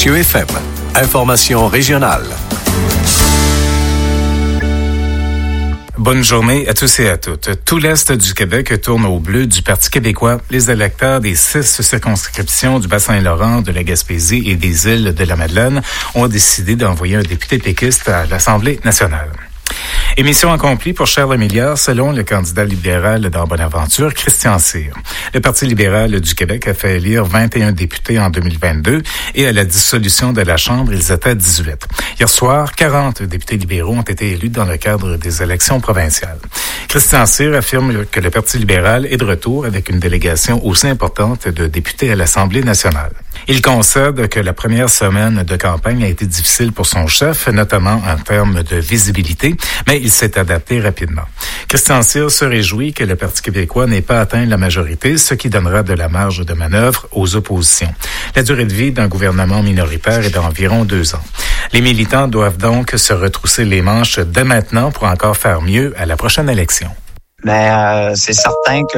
Mathieu FM. Information régionale. Bonne journée à tous et à toutes. Tout l'Est du Québec tourne au bleu du Parti québécois. Les électeurs des 6 circonscriptions du Bas-Saint-Laurent, de la Gaspésie et des îles de la Madeleine ont décidé d'envoyer un député péquiste à l'Assemblée nationale. Émission accomplie pour Charles Milliard, selon le candidat libéral dans Bonaventure, Christian Cyr. Le Parti libéral du Québec a fait élire 21 députés en 2022 et à la dissolution de la Chambre, ils étaient 18. Hier soir, 40 députés libéraux ont été élus dans le cadre des élections provinciales. Christian Cyr affirme que le Parti libéral est de retour avec une délégation aussi importante de députés à l'Assemblée nationale. Il concède que la première semaine de campagne a été difficile pour son chef, notamment en termes de visibilité, mais il s'est adapté rapidement. Christian Cyr se réjouit que le Parti québécois n'ait pas atteint la majorité, ce qui donnera de la marge de manœuvre aux oppositions. La durée de vie d'un gouvernement minoritaire est d'environ 2 ans. Les militants doivent donc se retrousser les manches dès maintenant pour encore faire mieux à la prochaine élection. Mais c'est certain que